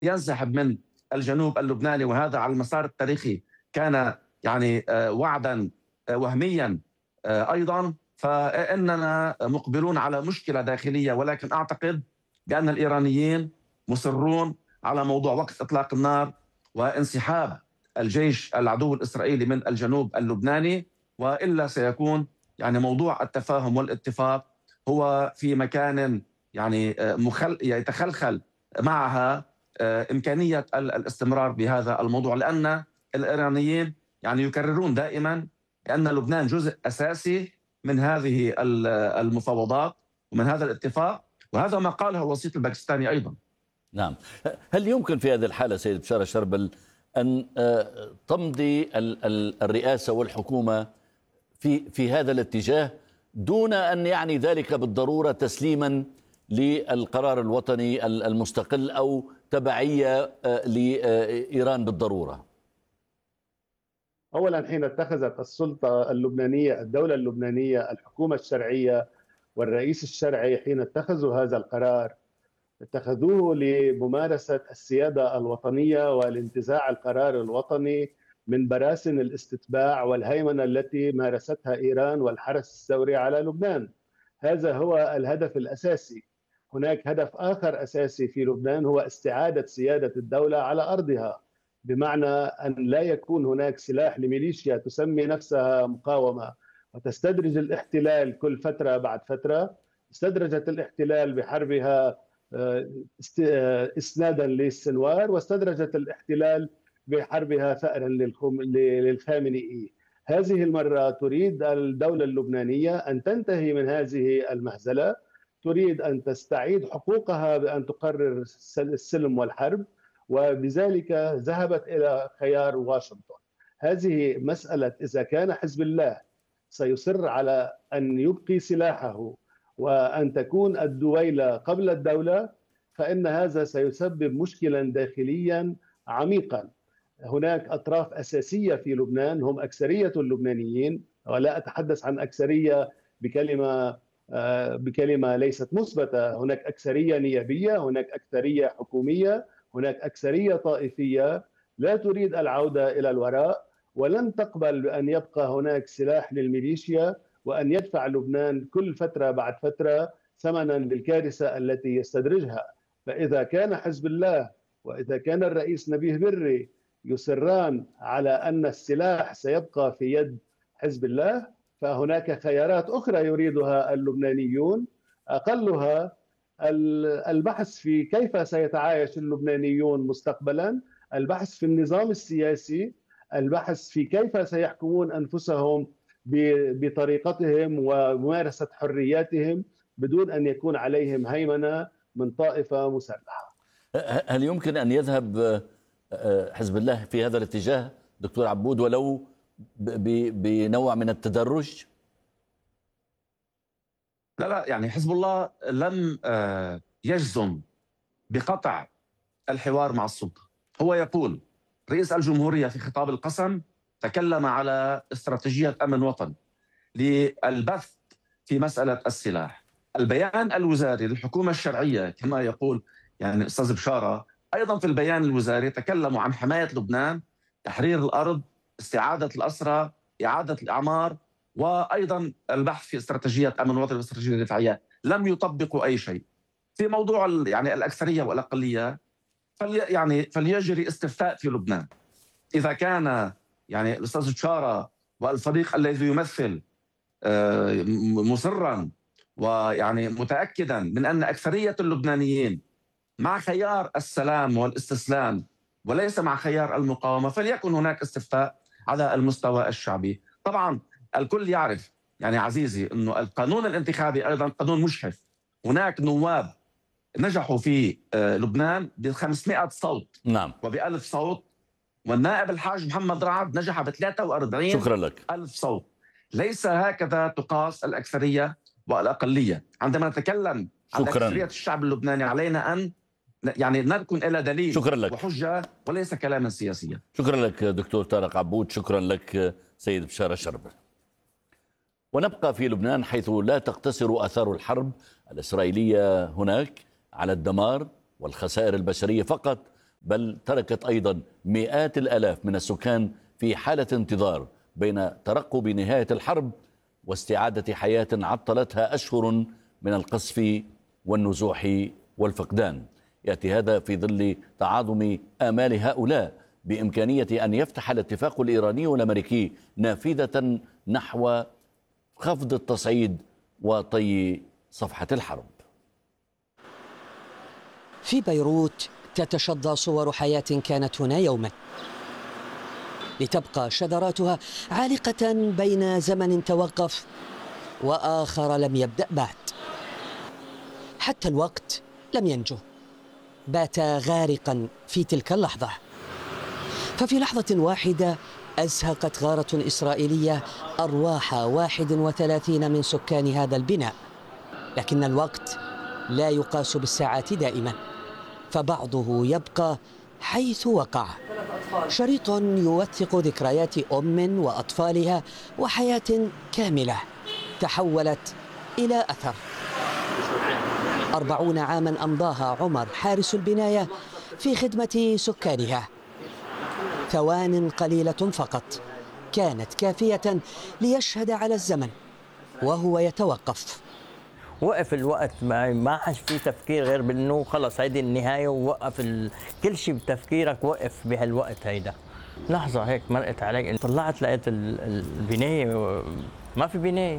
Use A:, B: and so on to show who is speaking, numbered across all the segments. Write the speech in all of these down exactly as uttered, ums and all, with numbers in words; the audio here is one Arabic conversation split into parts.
A: ينسحب من الجنوب اللبناني، وهذا على المسار التاريخي كان يعني وعدا وهميا أيضا. فإننا مقبلون على مشكلة داخلية، ولكن أعتقد بأن الإيرانيين مصرون على موضوع وقف إطلاق النار وانسحاب الجيش العدو الإسرائيلي من الجنوب اللبناني، وإلا سيكون يعني موضوع التفاهم والاتفاق هو في مكان يعني مخل يتخلخل معها إمكانية الاستمرار بهذا الموضوع، لأن الإيرانيين يعني يكررون دائما أن لبنان جزء أساسي من هذه المفاوضات ومن هذا الاتفاق، وهذا ما قاله الوسيط الباكستاني أيضا.
B: نعم. هل يمكن في هذه الحالة سيد بشار الشربل أن تمضي الرئاسة والحكومة في في هذا الاتجاه دون أن يعني ذلك بالضرورة تسليما للقرار الوطني المستقل أو تبعية لإيران بالضرورة؟
C: أولا، حين اتخذت السلطة اللبنانية، الدولة اللبنانية، الحكومة الشرعية والرئيس الشرعي، حين اتخذوا هذا القرار اتخذوه لممارسة السيادة الوطنية والانتزاع القرار الوطني من براسن الاستتباع والهيمنة التي مارستها إيران والحرس الثوري على لبنان. هذا هو الهدف الأساسي. هناك هدف آخر أساسي في لبنان هو استعادة سيادة الدولة على أرضها، بمعنى أن لا يكون هناك سلاح لميليشيا تسمي نفسها مقاومة وتستدرج الاحتلال كل فترة بعد فترة. استدرجت الاحتلال بحربها إسنادا للسنوار، واستدرجت الاحتلال بحربها ثأرا للخامنئي. هذه المرة تريد الدولة اللبنانية أن تنتهي من هذه المهزلة، تريد أن تستعيد حقوقها بأن تقرر السلم والحرب، وبذلك ذهبت إلى خيار واشنطن. هذه مسألة إذا كان حزب الله سيصر على أن يبقي سلاحه وأن تكون الدويلة قبل الدولة، فإن هذا سيسبب مشكلا داخليا عميقا. هناك أطراف أساسية في لبنان هم أكثرية اللبنانيين، ولا أتحدث عن أكثرية بكلمة بكلمة ليست مثبتة. هناك أكثرية نيابية، هناك أكثرية حكومية، هناك أكثرية طائفية لا تريد العودة إلى الوراء، ولن تقبل بأن يبقى هناك سلاح للميليشيا وأن يدفع لبنان كل فترة بعد فترة ثمنا للكارثة التي يستدرجها. فإذا كان حزب الله وإذا كان الرئيس نبيه بري يصران على أن السلاح سيبقى في يد حزب الله، فهناك خيارات أخرى يريدها اللبنانيون، أقلها البحث في كيف سيتعايش اللبنانيون مستقبلا، البحث في النظام السياسي، البحث في كيف سيحكمون أنفسهم بطريقتهم وممارسة حرياتهم بدون أن يكون عليهم هيمنة من طائفة مسلحة.
B: هل يمكن أن يذهب حزب الله في هذا الاتجاه دكتور عبود ولو بنوع من التدرج؟
A: لا لا يعني حزب الله لم يجزم بقطع الحوار مع السلطة. هو يقول رئيس الجمهورية في خطاب القسم تكلم على استراتيجية أمن وطن للبث في مسألة السلاح. البيان الوزاري للحكومة الشرعية كما يقول يعني أستاذ بشارة أيضا في البيان الوزاري تكلموا عن حماية لبنان، تحرير الأرض، استعادة الأسرى، إعادة الأعمار، وأيضا البحث في استراتيجية أمن وطني واستراتيجية دفاعية. لم يطبقوا أي شيء في موضوع يعني الأكثرية والأقلية. فلي يعني فليجري استفتاء في لبنان. إذا كان يعني الأستاذ بشارة والفريق الذي يمثل مصرا ويعني متأكدا من أن أكثرية اللبنانيين مع خيار السلام والاستسلام وليس مع خيار المقاومة، فليكن هناك استفتاء على المستوى الشعبي. طبعا الكل يعرف يعني عزيزي أنه القانون الانتخابي أيضا قانون مشحف. هناك نواب نجحوا في لبنان ب خمسمائة صوت
B: نعم
A: وبألف صوت، والنائب الحاج محمد رعد نجح ب ثلاثة وأربعين
B: شكرا لك
A: ألف صوت. ليس هكذا تقاس الأكثرية والأقلية. عندما نتكلم عن أكثرية الشعب اللبناني علينا أن يعني نكون إلى دليل
B: شكرا لك.
A: وحجة وليس كلاما سياسيا.
B: شكرا لك دكتور طارق عبود، شكرا لك سيد بشار الشربل. ونبقى في لبنان حيث لا تقتصر آثار الحرب الإسرائيلية هناك على الدمار والخسائر البشرية فقط، بل تركت أيضا مئات الآلاف من السكان في حالة انتظار بين ترقب نهاية الحرب واستعادة حياة عطلتها أشهر من القصف والنزوح والفقدان. يأتي هذا في ظل تعاظم آمال هؤلاء بإمكانية أن يفتح الاتفاق الإيراني والأمريكي نافذة نحو خفض التصعيد وطي صفحة الحرب.
D: في بيروت تتشظى صور حياة كانت هنا يوما، لتبقى شذراتها عالقة بين زمن توقف وآخر لم يبدأ بعد. حتى الوقت لم ينجو، بات غارقا في تلك اللحظة. ففي لحظة واحدة أزهقت غارة إسرائيلية أرواح واحد وثلاثين من سكان هذا البناء. لكن الوقت لا يقاس بالساعات دائما، فبعضه يبقى حيث وقع. شريط يوثق ذكريات أم وأطفالها وحياة كاملة تحولت إلى أثر. أربعون عاما أمضاها عمر حارس البناية في خدمة سكانها. ثوان قليلة فقط كانت كافية ليشهد على الزمن وهو يتوقف.
E: وقف الوقت، ما ما عادش في تفكير غير بانه خلص هيدي النهايه، ووقف ال... كل شيء بتفكيرك وقف بهالوقت هيدا. لحظه هيك مرقت علي، طلعت لقيت البنايه ما في بنايه.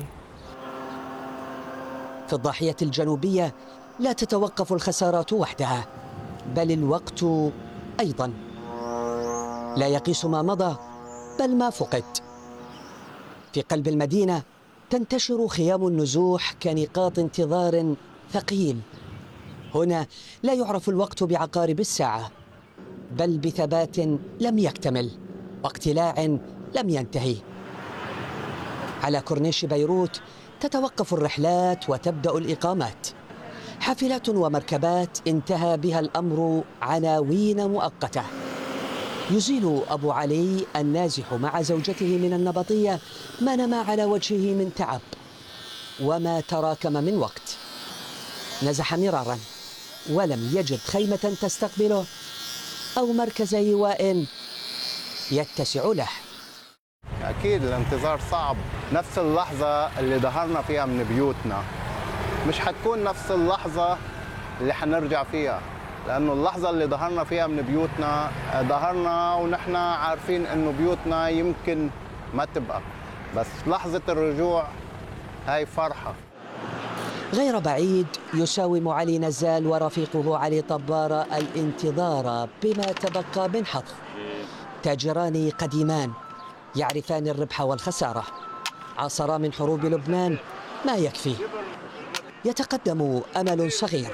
D: في الضاحيه الجنوبيه لا تتوقف الخسارات وحدها، بل الوقت ايضا لا يقيس ما مضى بل ما فقد. في قلب المدينه تنتشر خيام النزوح كنقاط انتظار ثقيل. هنا لا يعرف الوقت بعقارب الساعة، بل بثبات لم يكتمل واقتلاع لم ينتهي. على كورنيش بيروت تتوقف الرحلات وتبدأ الإقامات. حافلات ومركبات انتهى بها الأمر عناوين مؤقتة. يزيل أبو علي النازح مع زوجته من النبطية ما نما على وجهه من تعب وما تراكم من وقت. نزح مرارا ولم يجد خيمة تستقبله أو مركز إيواء يتسع له.
F: أكيد الانتظار صعب. نفس اللحظة اللي ظهرنا فيها من بيوتنا مش حتكون نفس اللحظة اللي حنرجع فيها، لأنه اللحظة اللي ظهرنا فيها من بيوتنا ظهرنا ونحن عارفين إنه بيوتنا يمكن ما تبقى، بس لحظة الرجوع هاي فرحة.
D: غير بعيد يساوم علي نزال ورفيقه علي طبارة الانتظار بما تبقى من حظ. تاجران قديمان يعرفان الربح والخسارة، عاصرا من حروب لبنان ما يكفي. يتقدم أمل صغير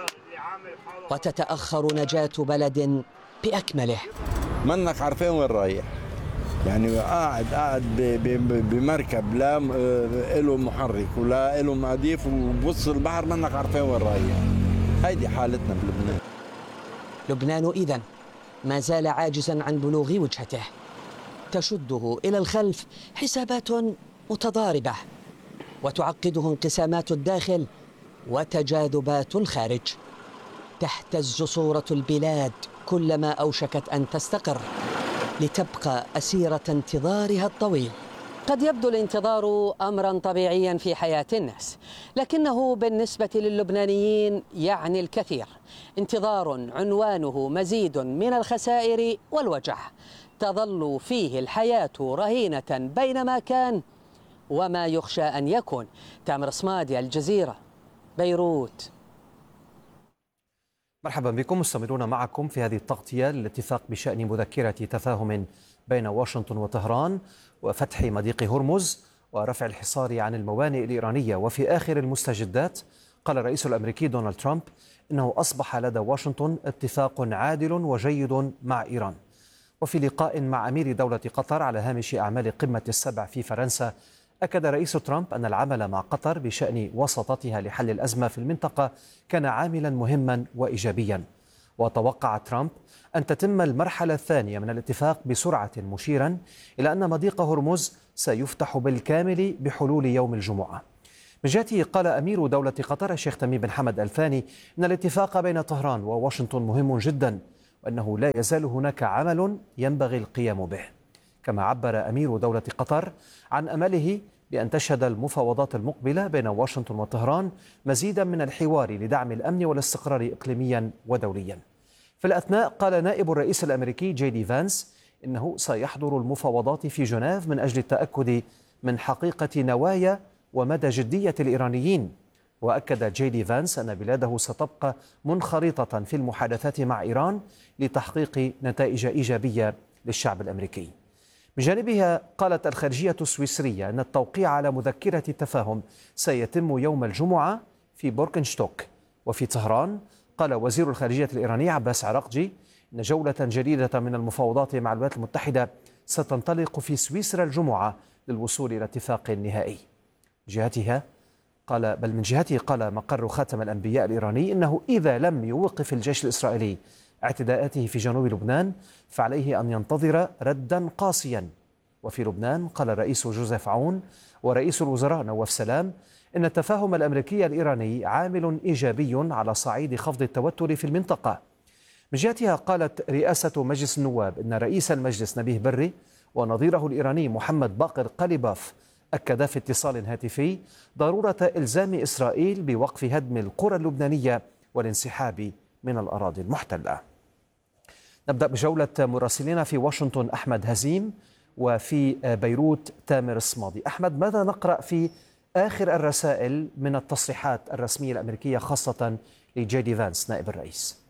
D: وتتأخر نجاة بلد بأكمله.
G: منك عارفين وين رايح، يعني قاعد قاعد بمركب لا له محرك ولا له مضيف وبص البحر، منك عارفين وين رايح. هيدي حالتنا بلبنان.
D: لبنان إذن ما زال عاجزا عن بلوغ وجهته، تشده إلى الخلف حسابات متضاربة وتعقده انقسامات الداخل وتجاذبات الخارج. تهتز صورة البلاد كلما أوشكت أن تستقر لتبقى أسيرة انتظارها الطويل. قد يبدو الانتظار أمرا طبيعيا في حياة الناس، لكنه بالنسبة للبنانيين يعني الكثير. انتظار عنوانه مزيد من الخسائر والوجع، تظل فيه الحياة رهينة بين ما كان وما يخشى أن يكون. تامر صمادي، الجزيرة، بيروت.
H: مرحبا بكم، مستمرون معكم في هذه التغطية للاتفاق بشأن مذكرة تفاهم بين واشنطن وطهران وفتح مضيق هرمز ورفع الحصار عن الموانئ الإيرانية. وفي آخر المستجدات قال الرئيس الأمريكي دونالد ترامب إنه أصبح لدى واشنطن اتفاق عادل وجيد مع إيران. وفي لقاء مع أمير دولة قطر على هامش أعمال قمة السبع في فرنسا، أكد رئيس ترامب أن العمل مع قطر بشأن وساطتها لحل الأزمة في المنطقة كان عاملا مهما وإيجابيا. وتوقع ترامب أن تتم المرحلة الثانية من الاتفاق بسرعة، مشيرا إلى أن مضيق هرمز سيفتح بالكامل بحلول يوم الجمعة. من جهته قال أمير دولة قطر الشيخ تميم بن حمد آل ثاني إن الاتفاق بين طهران وواشنطن مهم جدا، وأنه لا يزال هناك عمل ينبغي القيام به. كما عبر أمير دولة قطر عن أمله بأن تشهد المفاوضات المقبلة بين واشنطن وطهران مزيدا من الحوار لدعم الأمن والاستقرار إقليميا ودوليا. في الأثناء قال نائب الرئيس الأمريكي جي دي فانس إنه سيحضر المفاوضات في جنيف من أجل التأكد من حقيقة نوايا ومدى جدية الإيرانيين. وأكد جي دي فانس أن بلاده ستبقى منخرطة في المحادثات مع إيران لتحقيق نتائج إيجابية للشعب الأمريكي. بجانبها قالت الخارجية السويسرية أن التوقيع على مذكرة التفاهم سيتم يوم الجمعة في بوركنشتوك. وفي طهران قال وزير الخارجية الإيراني عباس عراقجي أن جولة جديدة من المفاوضات مع الولايات المتحدة ستنطلق في سويسرا الجمعة للوصول إلى اتفاق نهائي. جهتها قال بل من جهته قال مقر خاتم الأنبياء الإيراني إنه إذا لم يوقف الجيش الإسرائيلي اعتداءاته في جنوب لبنان فعليه أن ينتظر ردا قاسيا. وفي لبنان قال الرئيس جوزيف عون ورئيس الوزراء نواف سلام إن التفاهم الأمريكي الإيراني عامل إيجابي على صعيد خفض التوتر في المنطقة. من جهتها قالت رئاسة مجلس النواب إن رئيس المجلس نبيه بري ونظيره الإيراني محمد باقر قليباف أكدا في اتصال هاتفي ضرورة إلزام إسرائيل بوقف هدم القرى اللبنانية والانسحاب من الأراضي المحتلة. نبدأ بجولة مراسلنا في واشنطن أحمد هزيم وفي بيروت تامر الصمادي. أحمد، ماذا نقرأ في آخر الرسائل من التصريحات الرسمية الأمريكية خاصة لجي دي فانس نائب الرئيس؟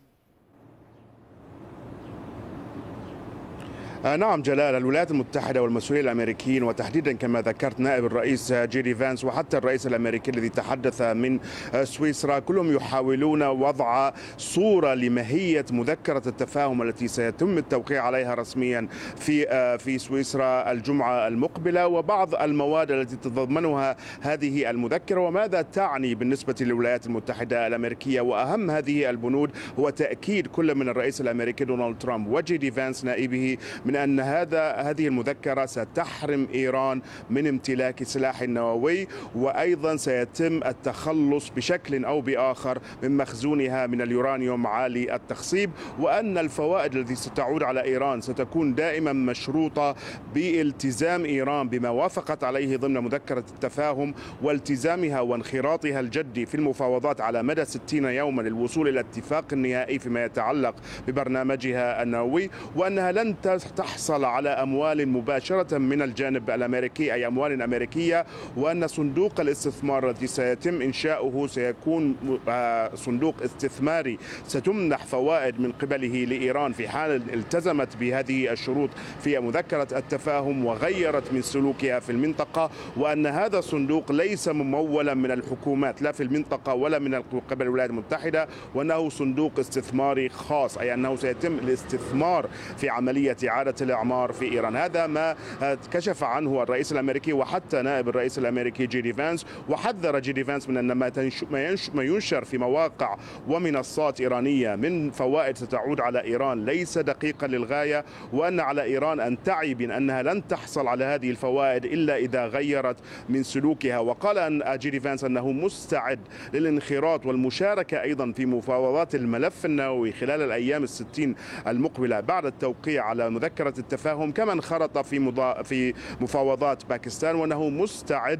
I: نعم جلال، الولايات المتحدة والمسؤولين الأمريكيين وتحديدا كما ذكرت نائب الرئيس جي دي فانس وحتى الرئيس الأمريكي الذي تحدث من سويسرا كلهم يحاولون وضع صورة لماهية مذكرة التفاهم التي سيتم التوقيع عليها رسميا في في سويسرا الجمعة المقبلة وبعض المواد التي تتضمنها هذه المذكرة وماذا تعني بالنسبة للولايات المتحدة الأمريكية. وأهم هذه البنود هو تأكيد كل من الرئيس الأمريكي دونالد ترامب وجي دي فانس نائبه من أن هذا هذه المذكرة ستحرم إيران من امتلاك سلاح نووي وأيضا سيتم التخلص بشكل أو بآخر من مخزونها من اليورانيوم عالي التخصيب، وأن الفوائد التي ستعود على إيران ستكون دائما مشروطة بالتزام إيران بما وافقت عليه ضمن مذكرة التفاهم والتزامها وانخراطها الجدي في المفاوضات على مدى ستين يوما للوصول إلى اتفاق نهائي فيما يتعلق ببرنامجها النووي، وأنها لن تحصل على أموال مباشرة من الجانب الأمريكي أي أموال أمريكية، وأن صندوق الاستثمار الذي سيتم إنشاؤه سيكون صندوق استثماري ستمنح فوائد من قبله لإيران في حال التزمت بهذه الشروط في مذكرة التفاهم وغيرت من سلوكها في المنطقة، وأن هذا الصندوق ليس ممولا من الحكومات لا في المنطقة ولا من قبل الولايات المتحدة، وأنه صندوق استثماري خاص أي أنه سيتم الاستثمار في عملية إعادة الإعمار في إيران. هذا ما كشف عنه الرئيس الأمريكي وحتى نائب الرئيس الأمريكي جي دي فانس، وحذر جي دي فانس من أن ما ينشر في مواقع ومنصات إيرانية من فوائد ستعود على إيران ليس دقيقا للغاية، وأن على إيران أن تعي بأنها لن تحصل على هذه الفوائد إلا إذا غيرت من سلوكها. وقال أن جي دي فانس أنه مستعد للانخراط والمشاركة أيضا في مفاوضات الملف النووي خلال الأيام الستين المقبلة بعد التوقيع على مذكرة التفاهم كما انخرط في مضا... في مفاوضات باكستان، وأنه مستعد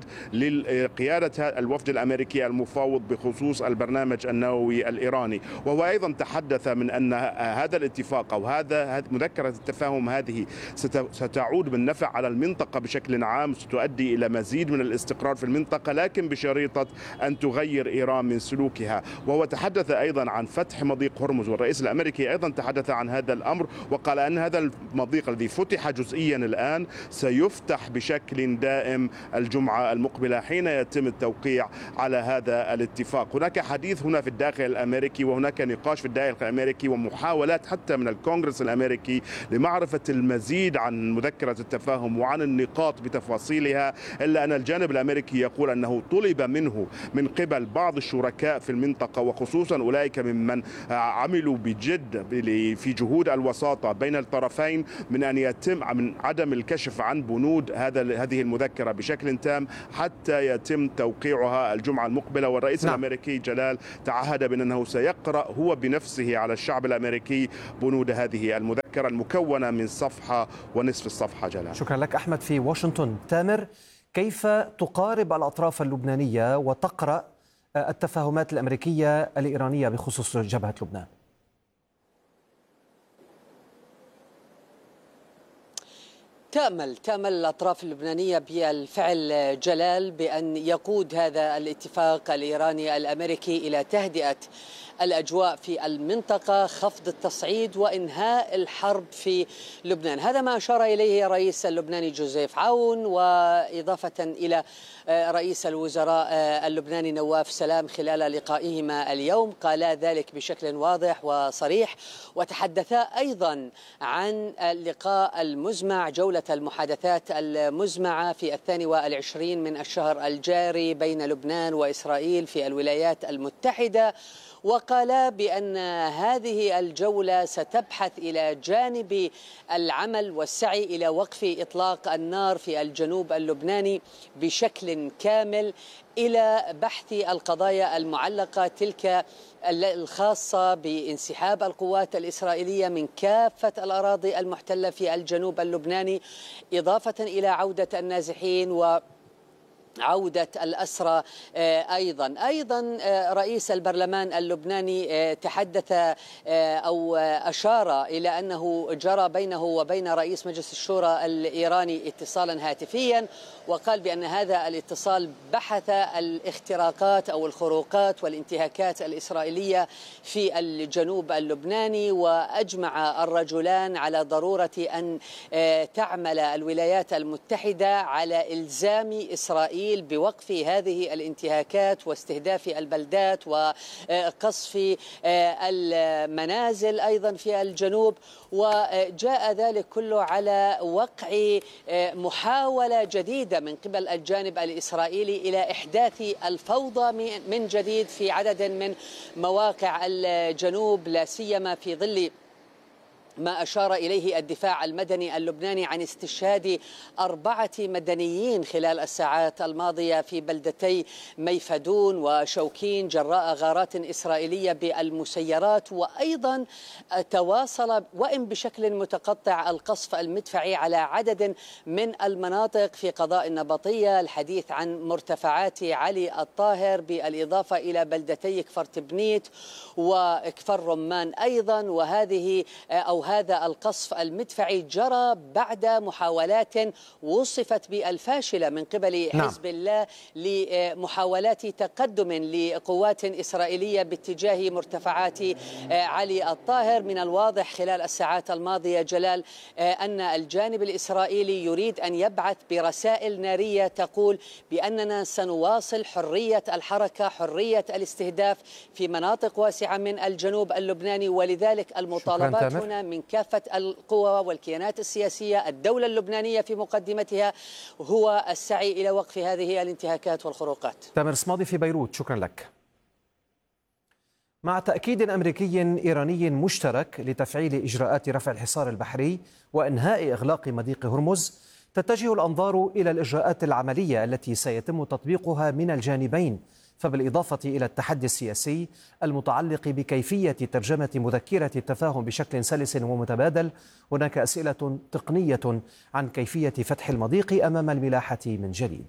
I: لقيادة الوفد الأمريكي المفاوض بخصوص البرنامج النووي الإيراني. وهو أيضا تحدث من أن هذا الاتفاق أو هذا مذكرة التفاهم هذه ستعود بالنفع على المنطقة بشكل عام، ستؤدي إلى مزيد من الاستقرار في المنطقة لكن بشريطة أن تغير إيران من سلوكها. وهو تحدث أيضا عن فتح مضيق هرمز، والرئيس الأمريكي أيضا تحدث عن هذا الأمر وقال أن هذا المضيق الذي فتح جزئيا الآن سيفتح بشكل دائم الجمعة المقبلة حين يتم التوقيع على هذا الاتفاق. هناك حديث هنا في الداخل الأمريكي وهناك نقاش في الداخل الأمريكي ومحاولات حتى من الكونغرس الأمريكي لمعرفة المزيد عن مذكرة التفاهم وعن النقاط بتفاصيلها، إلا أن الجانب الأمريكي يقول أنه طلب منه من قبل بعض الشركاء في المنطقة وخصوصا أولئك ممن عملوا بجد في جهود الوساطة بين الطرفين من أن يتم من عدم الكشف عن بنود هذا هذه المذكرة بشكل تام حتى يتم توقيعها الجمعة المقبلة. والرئيس نعم. الأمريكي جلال تعهد بأنه سيقرأ هو بنفسه على الشعب الأمريكي بنود هذه المذكرة المكونة من صفحة ونصف الصفحة. جلال،
H: شكرا لك أحمد في واشنطن. تامر، كيف تقارب الأطراف اللبنانية وتقرأ التفاهمات الأمريكية الإيرانية بخصوص جبهة لبنان؟
D: تأمل تأمل الأطراف اللبنانية بالفعل جلال بأن يقود هذا الاتفاق الإيراني الأمريكي إلى تهدئة الأجواء في المنطقة، خفض التصعيد وإنهاء الحرب في لبنان. هذا ما أشار إليه الرئيس اللبناني جوزيف عون، وإضافة إلى رئيس الوزراء اللبناني نواف سلام خلال لقائهما اليوم قالا ذلك بشكل واضح وصريح، وتحدثا أيضا عن اللقاء المزمع، جولة المحادثات المزمعة في الثاني والعشرين من الشهر الجاري بين لبنان وإسرائيل في الولايات المتحدة، وقال بأن هذه الجولة ستبحث إلى جانب العمل والسعي إلى وقف إطلاق النار في الجنوب اللبناني بشكل كامل، إلى بحث القضايا المعلقة تلك الخاصة بانسحاب القوات الإسرائيلية من كافة الأراضي المحتلة في الجنوب اللبناني، إضافة إلى عودة النازحين و عودة الأسرى. أيضا أيضا رئيس البرلمان اللبناني تحدث أو أشار إلى أنه جرى بينه وبين رئيس مجلس الشورى الإيراني اتصالا هاتفيا، وقال بأن هذا الاتصال بحث الاختراقات أو الخروقات والانتهاكات الإسرائيلية في الجنوب اللبناني، وأجمع الرجلان على ضرورة أن تعمل الولايات المتحدة على إلزام إسرائيل بوقف هذه الانتهاكات واستهداف البلدات وقصف المنازل أيضا في الجنوب. وجاء ذلك كله على وقع محاولة جديدة من قبل الجانب الإسرائيلي إلى إحداث الفوضى من جديد في عدد من مواقع الجنوب، لا سيما في ظل ما أشار إليه الدفاع المدني اللبناني عن استشهاد أربعة مدنيين خلال الساعات الماضية في بلدتي ميفدون وشوكين جراء غارات إسرائيلية بالمسيرات، وأيضا تواصل وإن بشكل متقطع القصف المدفعي على عدد من المناطق في قضاء النبطية. الحديث عن مرتفعات علي الطاهر بالإضافة إلى بلدتي كفر تبنيت وكفر رمان أيضا، وهذه أو هذا القصف المدفعي جرى بعد محاولات وصفت بالفاشلة من قبل حزب نعم. الله لمحاولات تقدم لقوات إسرائيلية باتجاه مرتفعات علي الطاهر. من الواضح خلال الساعات الماضية جلال أن الجانب الإسرائيلي يريد أن يبعث برسائل نارية تقول بأننا سنواصل حرية الحركة، حرية الاستهداف في مناطق واسعة من الجنوب اللبناني، ولذلك المطالبات هنا من كافة القوى والكيانات السياسية، الدولة اللبنانية في مقدمتها، هو السعي إلى وقف هذه الانتهاكات والخروقات.
H: تامر صمادي في بيروت، شكرا لك. مع تأكيد أمريكي إيراني مشترك لتفعيل إجراءات رفع الحصار البحري وإنهاء إغلاق مضيق هرمز، تتجه الأنظار إلى الإجراءات العملية التي سيتم تطبيقها من الجانبين، فبالإضافة إلى التحدي السياسي المتعلق بكيفية ترجمة مذكرة التفاهم بشكل سلس ومتبادل، هناك أسئلة تقنية عن كيفية فتح المضيق أمام الملاحة من جديد.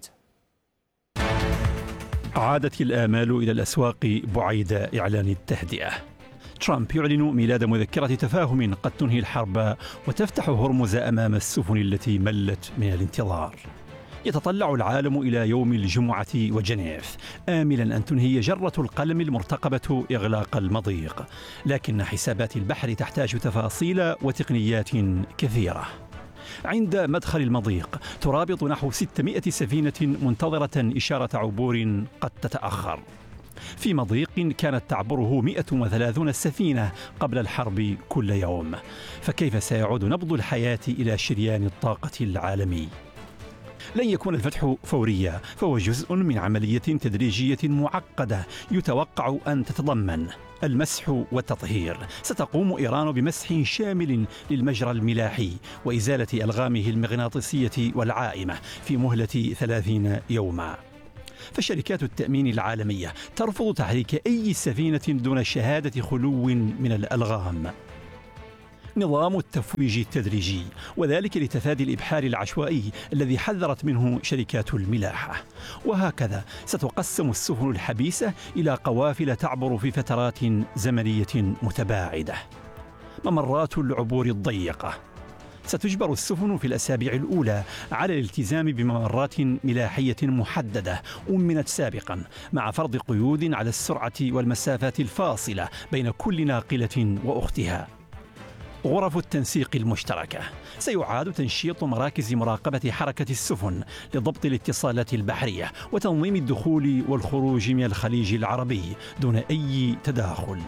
J: عادت الآمال إلى الأسواق بعيد إعلان التهدئة. ترامب يعلن ميلاد مذكرة تفاهم قد تنهي الحرب وتفتح هرمز أمام السفن التي ملت من الانتظار. يتطلع العالم إلى يوم الجمعة وجنيف آملا أن تنهي جرة القلم المرتقبة إغلاق المضيق، لكن حسابات البحر تحتاج تفاصيل وتقنيات كثيرة. عند مدخل المضيق ترابط نحو ستمائة سفينة منتظرة إشارة عبور قد تتأخر، في مضيق كانت تعبره مئة وثلاثين سفينة قبل الحرب كل يوم. فكيف سيعود نبض الحياة إلى شريان الطاقة العالمي؟ لن يكون الفتح فوريا، فهو جزء من عملية تدريجية معقدة يتوقع أن تتضمن المسح والتطهير. ستقوم إيران بمسح شامل للمجرى الملاحي وإزالة ألغامه المغناطيسية والعائمة في مهلة ثلاثين يوما. فشركات التأمين العالمية ترفض تحريك أي سفينة دون شهادة خلو من الألغام. نظام التفويج التدريجي، وذلك لتفادي الإبحار العشوائي الذي حذرت منه شركات الملاحة. وهكذا ستقسم السفن الحبيسة إلى قوافل تعبر في فترات زمنية متباعدة. ممرات العبور الضيقة، ستجبر السفن في الأسابيع الأولى على الالتزام بممرات ملاحية محددة أمنت سابقا، مع فرض قيود على السرعة والمسافات الفاصلة بين كل ناقلة وأختها. غرف التنسيق المشتركة، سيعاد تنشيط مراكز مراقبة حركة السفن لضبط الاتصالات البحرية وتنظيم الدخول والخروج من الخليج العربي دون أي تداخل.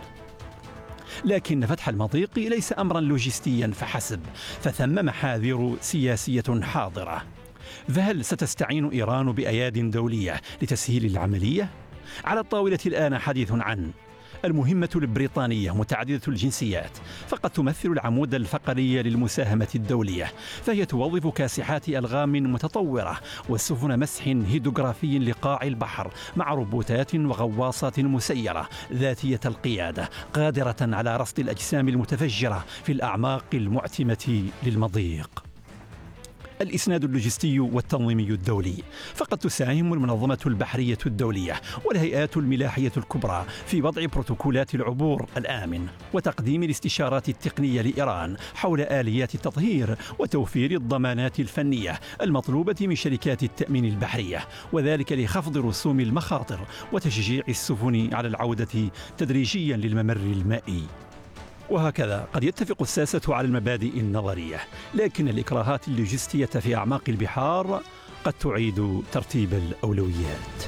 J: لكن فتح المضيق ليس أمرا لوجستيا فحسب، فثم محاذير سياسية حاضرة. فهل ستستعين إيران بأياد دولية لتسهيل العملية؟ على الطاولة الآن حديث عن المهمة البريطانية متعددة الجنسيات، فقد تمثل العمود الفقري للمساهمة الدولية، فهي توظف كاسحات ألغام متطورة وسفن مسح هيدروغرافي لقاع البحر مع روبوتات وغواصات مسيرة ذاتية القيادة قادرة على رصد الأجسام المتفجرة في الأعماق المعتمة للمضيق. الإسناد اللوجستي والتنظيمي الدولي، فقد تساهم المنظمة البحرية الدولية والهيئات الملاحية الكبرى في وضع بروتوكولات العبور الآمن وتقديم الاستشارات التقنية لإيران حول آليات التطهير وتوفير الضمانات الفنية المطلوبة من شركات التأمين البحرية، وذلك لخفض رسوم المخاطر وتشجيع السفن على العودة تدريجيا للممر المائي. وهكذا قد يتفق الساسة على المبادئ النظرية، لكن الإكراهات اللوجستية في أعماق البحار قد تعيد ترتيب الأولويات.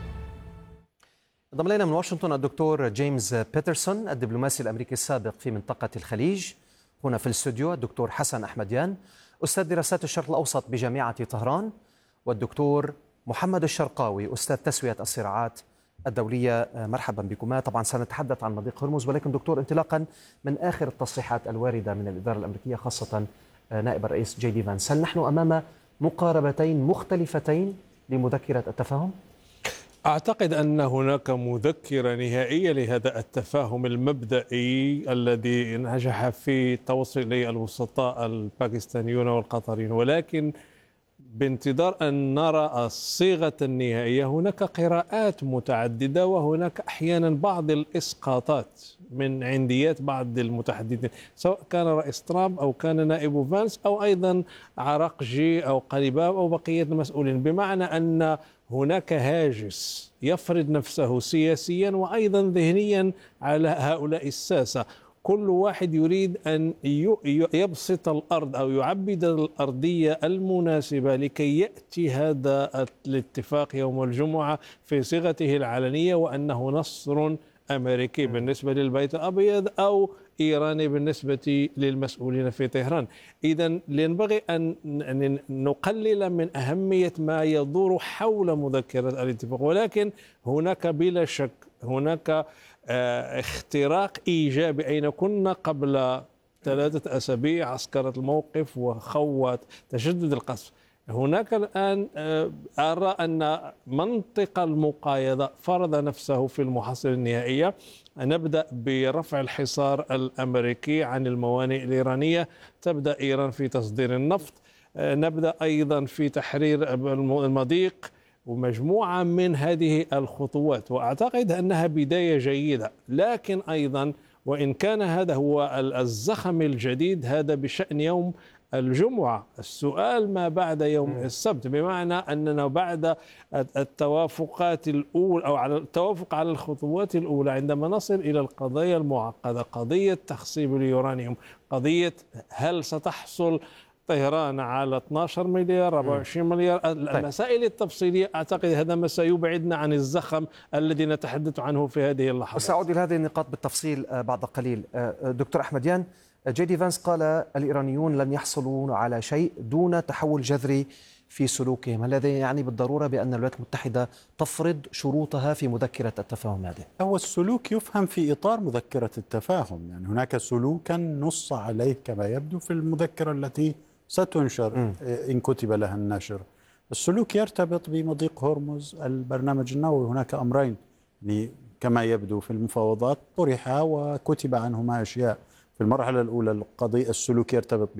H: انضم إلينا من واشنطن الدكتور جيمس بيترسون الدبلوماسي الأمريكي السابق في منطقة الخليج. هنا في الاستوديو الدكتور حسن أحمديان أستاذ دراسات الشرق الأوسط بجامعة طهران، والدكتور محمد الشرقاوي أستاذ تسوية الصراعات الدولية. مرحبا بكما. طبعا سنتحدث عن مضيق هرمز، ولكن دكتور انطلاقا من آخر التصريحات الواردة من الإدارة الأمريكية خاصة نائب الرئيس جي دي فانس، هل نحن أمام مقاربتين مختلفتين لمذكرة التفاهم؟
K: أعتقد أن هناك مذكرة نهائية لهذا التفاهم المبدئي الذي نجح في توصل إليه الوسطاء الباكستانيون والقطريون، ولكن بانتظار أن نرى الصيغة النهائية هناك قراءات متعددة، وهناك أحيانا بعض الإسقاطات من عنديات بعض المتحدثين، سواء كان رئيس ترامب أو كان نائب فانس أو أيضا عراقجي أو قليباب أو بقية المسؤولين، بمعنى أن هناك هاجس يفرض نفسه سياسيا وأيضا ذهنيا على هؤلاء الساسة. كل واحد يريد أن يبسط الأرض أو يعبد الأرضية المناسبة لكي يأتي هذا الاتفاق يوم الجمعة في صيغته العلنية، وأنه نصر أمريكي بالنسبة للبيت الأبيض أو إيراني بالنسبة للمسؤولين في طهران. إذن ينبغي أن نقلل من أهمية ما يدور حول مذكرة الاتفاق، ولكن هناك بلا شك هناك اختراق إيجابي. أين كنا قبل ثلاثة أسابيع عسكرة الموقف وخوات تشدد القصف، هناك الآن أرى أن منطق المقايضة فرض نفسه في المحصلة النهائية. نبدأ برفع الحصار الأمريكي عن الموانئ الإيرانية، تبدأ إيران في تصدير النفط، نبدأ أيضا في تحرير المضيق ومجموعة من هذه الخطوات، وأعتقد أنها بداية جيدة. لكن أيضا وإن كان هذا هو الزخم الجديد، هذا بشأن يوم الجمعة. السؤال ما بعد يوم السبت، بمعنى أننا بعد التوافقات الأولى أو على التوافق على الخطوات الأولى، عندما نصل إلى القضايا المعقدة، قضية تخصيب اليورانيوم، قضية هل ستحصل طهران على اثني عشر مليار أربعة وعشرين مليار، المسائل التفصيلية، أعتقد هذا ما سيبعدنا عن الزخم الذي نتحدث عنه في هذه اللحظة.
H: سأعود إلى هذه النقاط بالتفصيل بعد قليل. دكتور أحمديان، جي دي فانس قال الإيرانيون لن يحصلوا على شيء دون تحول جذري في سلوكهم؟ هل هذا يعني بالضرورة بأن الولايات المتحدة تفرض شروطها في مذكرة التفاهم هذه؟
L: هو السلوك يفهم في إطار مذكرة التفاهم، يعني هناك سلوكا نص عليه كما يبدو في المذكرة التي ستنشر م. إن كتب لها الناشر. السلوك يرتبط بمضيق هرمز، البرنامج النووي. هناك أمرين يعني كما يبدو في المفاوضات طرحا وكتب عنهما أشياء. في المرحلة الأولى القضية السلوك يرتبط